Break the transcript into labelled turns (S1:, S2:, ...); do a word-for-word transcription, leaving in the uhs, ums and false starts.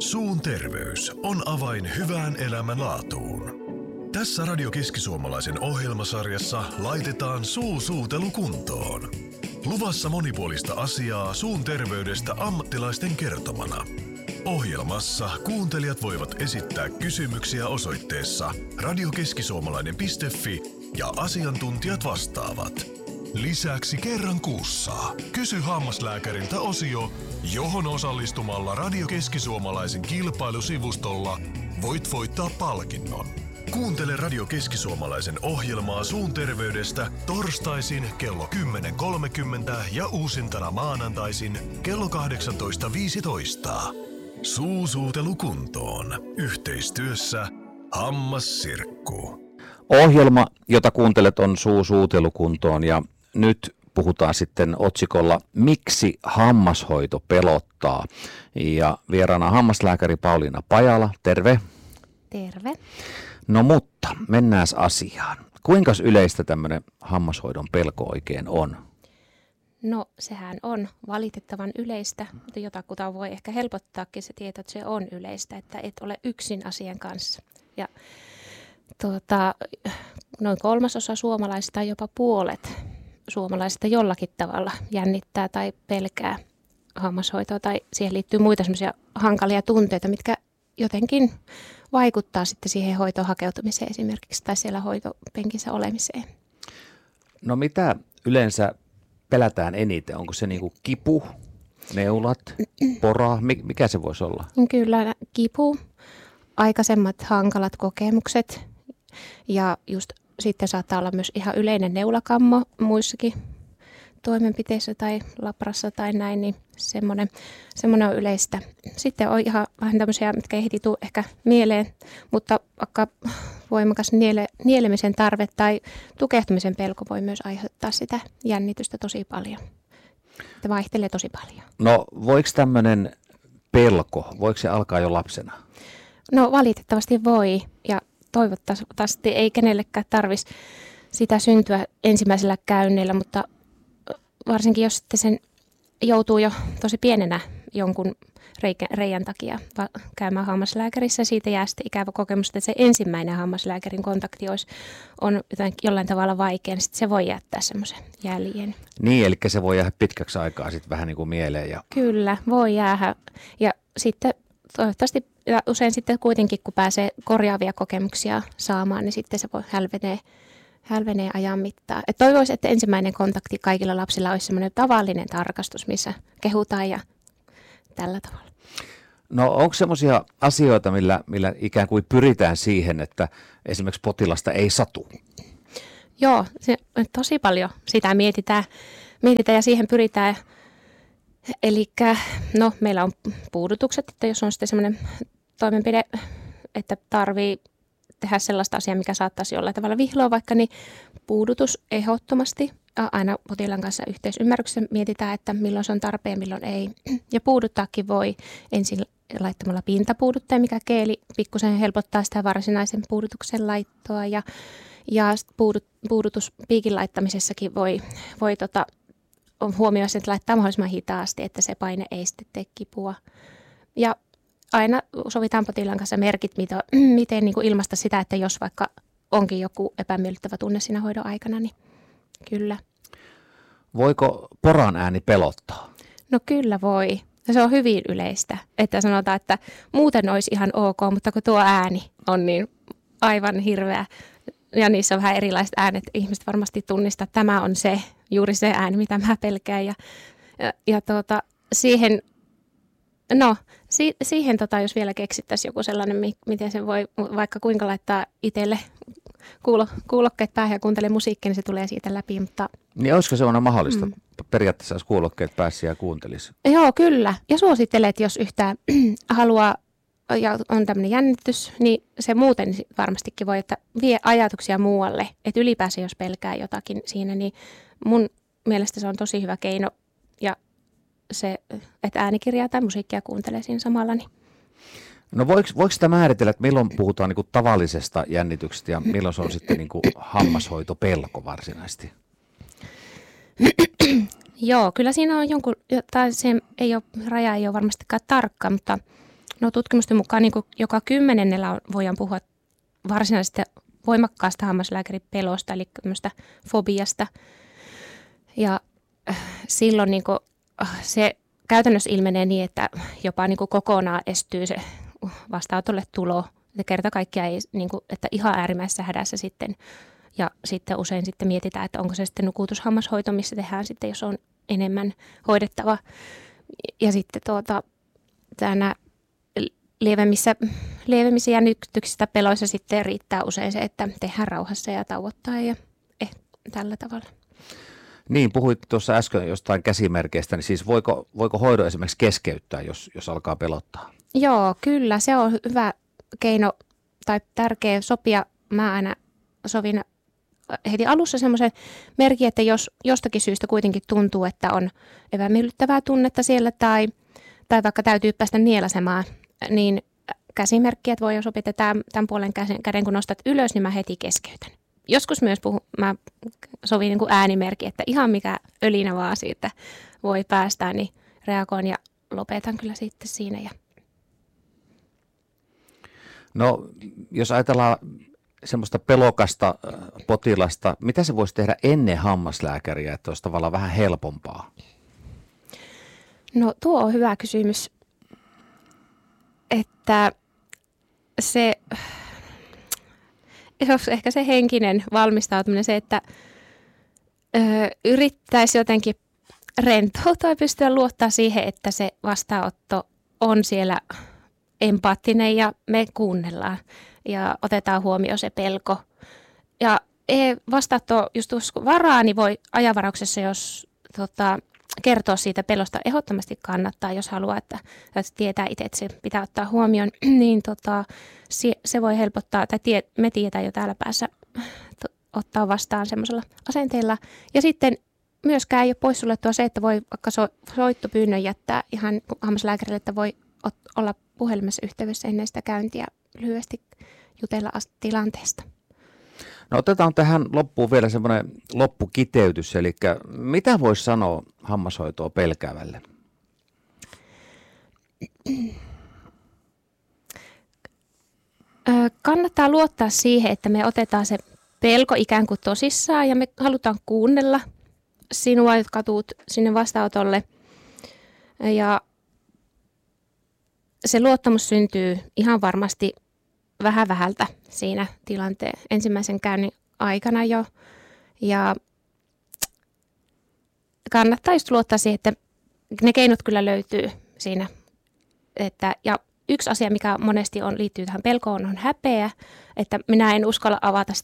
S1: Suun terveys on avain hyvään elämänlaatuun. Tässä Radio Keski-Suomalaisen ohjelmasarjassa laitetaan suusuutelu kuntoon. Luvassa monipuolista asiaa suun terveydestä ammattilaisten kertomana. Ohjelmassa kuuntelijat voivat esittää kysymyksiä osoitteessa radiokeskisuomalainen piste fi ja asiantuntijat vastaavat. Lisäksi kerran kuussa Kysy hammaslääkäriltä -osio, johon osallistumalla Radio Keski-Suomalaisen kilpailusivustolla voit voittaa palkinnon. Kuuntele Radio Keski-Suomalaisen ohjelmaa suun terveydestä torstaisin kello kymmenen kolmekymmentä ja uusintana maanantaisin kello kahdeksantoista viisitoista. Suusuutelu kuntoon. Yhteistyössä Hammassirkku.
S2: Ohjelma, jota kuuntelet, on Suusuutelu kuntoon ja nyt puhutaan sitten otsikolla Miksi hammashoito pelottaa? Ja vieraana hammaslääkäri Pauliina Pajala. Terve.
S3: Terve.
S2: No mutta, mennään asiaan. Kuinka yleistä tämmöinen hammashoidon pelko oikein on?
S3: No sehän on valitettavan yleistä, mutta jotakuta voi ehkä helpottaakin se tieto, että se on yleistä, että et ole yksin asian kanssa. Ja tuota, noin kolmasosa suomalaisista, jopa puolet suomalaisista jollakin tavalla jännittää tai pelkää hammashoitoa tai siihen liittyy muita semmoisia hankalia tunteita, mitkä jotenkin vaikuttaa sitten siihen hoitoon hakeutumiseen esimerkiksi tai siellä hoitopenkissä olemiseen.
S2: No mitä yleensä pelätään eniten? Onko se niinku kipu, neulat, pora? Mikä se voisi olla?
S3: Kyllä kipu, aikaisemmat hankalat kokemukset ja just sitten saattaa olla myös ihan yleinen neulakammo muissakin toimenpiteissä tai labrassa tai näin, niin semmoinen, semmoinen on yleistä. Sitten on ihan vähän tämmöisiä, mitkä ei heti tule ehkä mieleen, mutta vaikka voimakas niele, nielemisen tarve tai tukehtumisen pelko voi myös aiheuttaa sitä jännitystä tosi paljon. Se vaihtelee tosi paljon.
S2: No voiko tämmöinen pelko, voiko se alkaa jo lapsena?
S3: No valitettavasti voi ja toivottavasti ei kenellekään tarvitsisi sitä syntyä ensimmäisellä käynneillä, mutta varsinkin jos sitten sen joutuu jo tosi pienenä jonkun reikä, reijän takia käymään hammaslääkärissä. Siitä jää sitten ikävä kokemus, että se ensimmäinen hammaslääkärin kontakti olisi, on jollain tavalla vaikea, niin sitten se voi jättää semmoisen jäljen.
S2: Niin, eli se voi jäädä pitkäksi aikaa sitten vähän niin kuin mieleen. Ja...
S3: Kyllä, voi jäädä. Ja sitten toivottavasti ja usein sitten kuitenkin, kun pääsee korjaavia kokemuksia saamaan, niin sitten se voi hälvenee. hälvenee ajan mittaan. Et toivoisi, että ensimmäinen kontakti kaikilla lapsilla olisi semmoinen tavallinen tarkastus, missä kehutaan ja tällä tavalla.
S2: No onko semmoisia asioita, millä, millä ikään kuin pyritään siihen, että esimerkiksi potilasta ei satu?
S3: Joo, se, tosi paljon sitä mietitään, mietitään ja siihen pyritään. Eli no, meillä on puudutukset, että jos on sitten semmoinen toimenpide, että tarvii tehdä sellaista asiaa, mikä saattaisi jollain tavalla vihloa vaikka, niin puudutus ehdottomasti. Aina potilaan kanssa yhteisymmärryksessä mietitään, että milloin se on tarpeen, milloin ei. Ja puuduttaakin voi ensin laittamalla pintapuuduttaja, mikä keeli pikkusen helpottaa sitä varsinaisen puudutuksen laittoa. Ja, ja puudut, puudutus piikin laittamisessakin voi, voi tota, on huomioida sen, että laittaa mahdollisimman hitaasti, että se paine ei sitten tee kipua. Ja aina sovitaan potilaan kanssa merkit, miten, miten niin kuin ilmaista sitä, että jos vaikka onkin joku epämiellyttävä tunne siinä hoidon aikana, niin kyllä.
S2: Voiko poran ääni pelottaa?
S3: No kyllä voi. Ja se on hyvin yleistä, että sanotaan, että muuten olisi ihan ok, mutta kun tuo ääni on niin aivan hirveä ja niissä on vähän erilaiset äänet, ihmiset varmasti tunnistaa, että tämä on se, juuri se ääni, mitä mä pelkään. Ja, ja, ja tuota, siihen... No, si- siihen tota, jos vielä keksittäisiin joku sellainen, mi- miten se voi vaikka kuinka laittaa itselle kuulo- kuulokkeet päähän ja kuuntelee musiikkia, niin se tulee siitä läpi. Mutta...
S2: Niin olisiko se on mahdollista? Mm. Periaatteessa jos kuulokkeet pääsi ja kuuntelisi.
S3: Joo, kyllä. Ja suosittelen, että jos yhtään haluaa ja on tämmöinen jännitys, niin se muuten varmastikin voi, että vie ajatuksia muualle. Että ylipäänsä jos pelkää jotakin siinä, niin mun mielestä se on tosi hyvä keino ja se, että äänikirjaa tai musiikkia kuuntelee siinä samalla. Niin.
S2: No voiko, voiko sitä määritellä, että milloin puhutaan niin kuin tavallisesta jännityksestä ja milloin se on sitten niin kuin hammashoitopelko varsinaisesti?
S3: Joo, kyllä siinä on jonkun, tai se ei ole, raja ei ole varmastikaan tarkka, mutta No tutkimusten mukaan niin kuin joka kymmenennellä voidaan puhua varsinaisesta voimakkaasta hammaslääkäripelosta, eli tämmöistä fobiasta. Ja silloin niin kuin se käytännössä ilmenee niin, että jopa niin kuin kokonaan estyy se vastaanotolle tulo. Ja kerta kaikkiaan ei, niin kuin, että ihan äärimmäisessä hädässä sitten. Ja sitten usein sitten mietitään, että onko se sitten nukutushammashoito, missä tehdään sitten, jos on enemmän hoidettava. Ja sitten tuota, tänä lievemmissä, lievemmissä jännityksissä peloissa sitten riittää usein se, että tehdään rauhassa ja tauottaa ja eh, tällä tavalla.
S2: Niin, puhuit tuossa äsken jostain käsimerkeistä, niin siis voiko, voiko hoidon esimerkiksi keskeyttää, jos, jos alkaa pelottaa?
S3: Joo, kyllä. Se on hyvä keino tai tärkeä sopia. Mä aina sovin heti alussa semmoisen merkin, että jos jostakin syystä kuitenkin tuntuu, että on epämiellyttävää tunnetta siellä tai, tai vaikka täytyy päästä nielasemaan, niin käsimerkkiä, että voi sopia, että tämän, tämän puolen käden kun nostat ylös, niin mä heti keskeytän. Joskus myös puhun, mä sovin niin kuin äänimerkki, että ihan mikä ölinä vaan siitä voi päästä, niin reagoin ja lopetan kyllä sitten siinä. Ja...
S2: No, jos ajatellaan semmoista pelokasta potilasta, mitä se voisi tehdä ennen hammaslääkäriä, että olisi tavallaan vähän helpompaa?
S3: No tuo on hyvä kysymys, että se, ehkä se henkinen valmistautuminen, se, että ö, yrittäisi jotenkin rentoutua ja pystyä luottaa siihen, että se vastaanotto on siellä empaattinen ja me kuunnellaan ja otetaan huomioon se pelko. Ja vastaanotto just varaa, niin voi ajanvarauksessa, jos tota, kertoa siitä pelosta, ehdottomasti kannattaa, jos haluaa, että, että tietää itse, että se pitää ottaa huomioon, niin tota, se, se voi helpottaa, tai tie, me tiedetään jo täällä päässä to, ottaa vastaan semmoisella asenteella. Ja sitten myöskään ei ole poissuljettua se, että voi vaikka so, soittopyynnön jättää ihan hammaslääkärille, että voi ot, olla puhelimessa yhteydessä ennen sitä käyntiä lyhyesti jutella tilanteesta.
S2: No otetaan tähän loppuun vielä semmoinen loppukiteytys, eli mitä voisi sanoa hammashoitoa pelkäävälle?
S3: Kannattaa luottaa siihen, että me otetaan se pelko ikään kuin tosissaan ja me halutaan kuunnella sinua, jotka tuut sinne vastaanotolle. Ja se luottamus syntyy ihan varmasti vähän vähältä siinä tilanteen ensimmäisen käynnin aikana jo. Ja kannattaa just luottaa siihen, että ne keinot kyllä löytyy siinä. Että, ja yksi asia, mikä monesti on, liittyy tähän pelkoon, on häpeä, että minä en uskalla avata